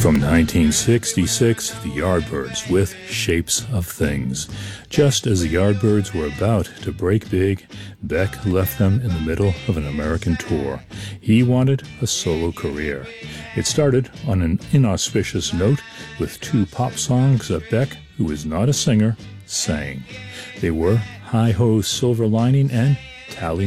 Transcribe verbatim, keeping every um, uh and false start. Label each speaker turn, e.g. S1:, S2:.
S1: From nineteen sixty-six, the Yardbirds with Shapes of Things. Just as the Yardbirds were about to break big, Beck left them in the middle of an American tour. He wanted a solo career. It started on an inauspicious note with two pop songs that Beck, who is not a singer, sang. They were Hi Ho Silver Lining and Tally